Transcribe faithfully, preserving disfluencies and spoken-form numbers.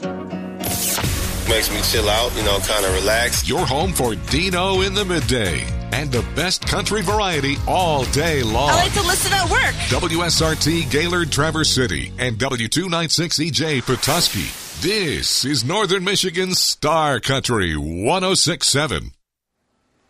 Makes me chill out, you know, kind of relax. Your home for Dino in the midday and the best country variety all day long. I like to listen at work. W S R T Gaylord Traverse City and W two ninety-six E J Petoskey. This is Northern Michigan's Star Country one oh six point seven.